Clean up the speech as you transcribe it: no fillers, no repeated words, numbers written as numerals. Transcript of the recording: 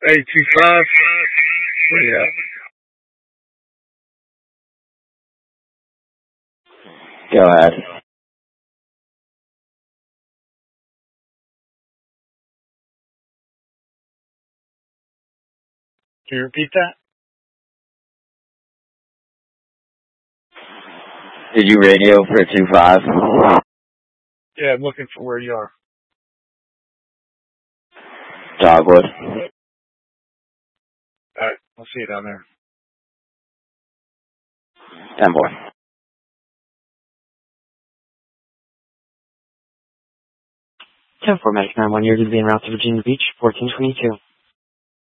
825. Where you at? Go ahead. Can you repeat that? Did you radio for 25? Yeah, I'm looking for where you are. Dogwood. Alright, I'll see you down there. 10-4. 10-4, Medic 9-1, you're going to be en route to Virginia Beach, 1422.